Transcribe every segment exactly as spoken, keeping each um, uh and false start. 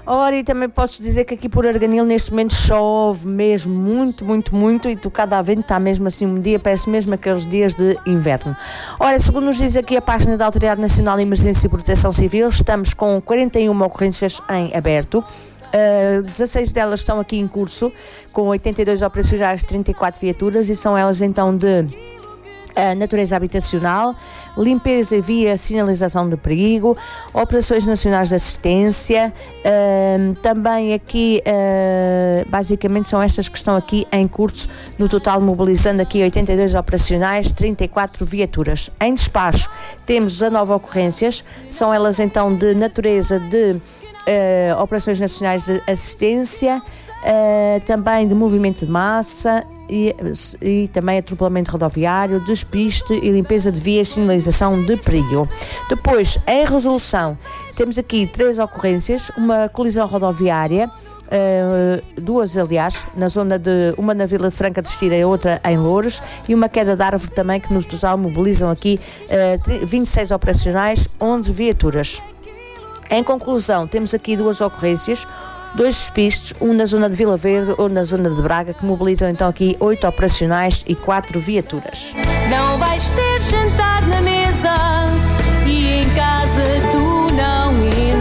Ora, e também posso dizer que aqui por Arganil neste momento chove mesmo, muito, muito, muito, e tocado a vento, está mesmo assim um dia, parece mesmo aqueles dias de inverno. Ora, segundo nos diz aqui a página da Autoridade Nacional de Emergência e Proteção Civil, estamos com quarenta e uma ocorrências em aberto. Uh, dezasseis delas estão aqui em curso, com oitenta e dois operacionais, trinta e quatro viaturas, e são elas então de uh, natureza habitacional, limpeza via sinalização de perigo, operações nacionais de assistência, uh, também aqui uh, basicamente são estas que estão aqui em curso, no total mobilizando aqui oitenta e dois operacionais, trinta e quatro viaturas. Em despacho temos dezanove ocorrências, são elas então de natureza de Uh, operações nacionais de assistência, uh, também de movimento de massa e, e também atropelamento rodoviário, despiste e limpeza de vias, sinalização de perigo. Depois, em resolução, temos aqui três ocorrências, uma colisão rodoviária, uh, duas aliás, na zona de, uma na Vila Franca de Estira e outra em Louros, e uma queda de árvore também, que no total mobilizam aqui uh, vinte e seis operacionais, onze viaturas. Em conclusão, temos aqui duas ocorrências, dois despistes, um na zona de Vila Verde ou na zona de Braga, que mobilizam então aqui oito operacionais e quatro viaturas. Não vais ter jantar na mesa e em casa tu não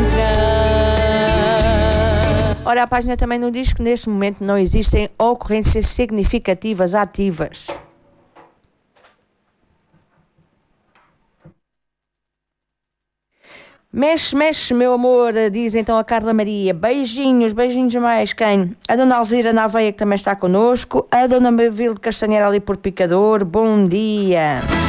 entras. Ora, a página também nos diz que neste momento não existem ocorrências significativas ativas. Mexe, mexe, meu amor, diz então a Carla Maria. Beijinhos, beijinhos mais. Quem? A Dona Alzira Naveia, que também está connosco. A Dona Mavil de Castanheira ali por Picador. Bom dia.